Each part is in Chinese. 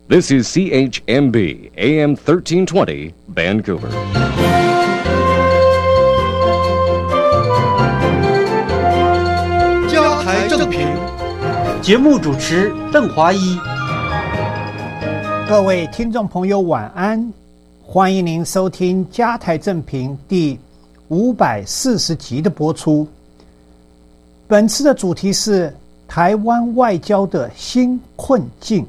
This is CHMB AM 1320 Vancouver. 家台正平， 节目主持邓华一。 各位听众朋友晚安，欢迎您收听家台正平第540集的播出。本次的主题是台湾外交的新困境。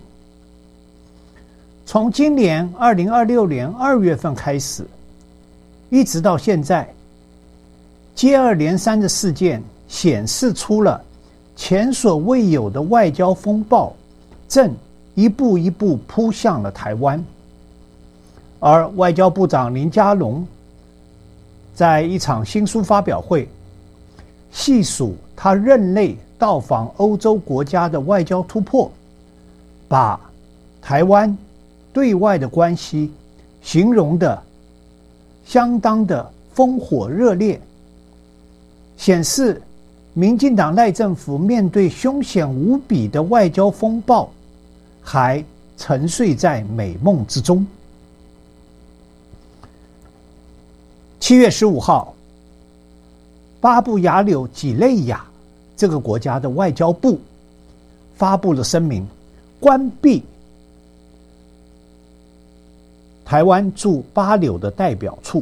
从今年2026年2月份开始，一直到现在，接二连三的事件显示出了前所未有的外交风暴正一步一步扑向了台湾。而外交部长林佳龙在一场新书发表会细数他任内到访欧洲国家的外交突破，把台湾对外的关系形容的相当的烽火热烈，显示民进党赖政府面对凶险无比的外交风暴还沉睡在美梦之中。7月15号，巴布亚纽几内亚这个国家的外交部发布了声明，关闭台湾驻巴纽的代表处。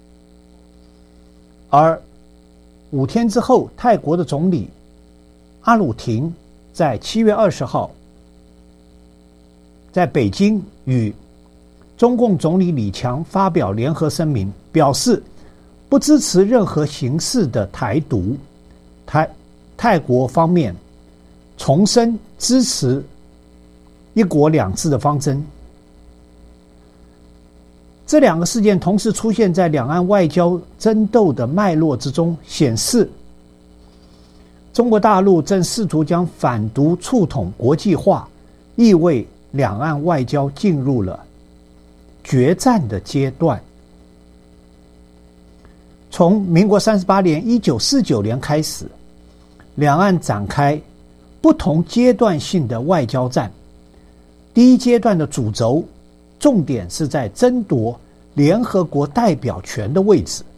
而5天之后，泰国的总理阿努廷在7月20号在北京与中共总理李强发表联合声明，表示不支持任何形式的台独。泰国方面重申支持一国两制的方针。这两个事件同时出现在两岸外交争斗的脉络之中，显示中国大陆正试图将反独促统国际化，意味两岸外交进入了决战的阶段。从民国38年1949年开始，两岸展开不同阶段性的外交战。第一阶段的主轴重点是在争夺联合国代表权的位置。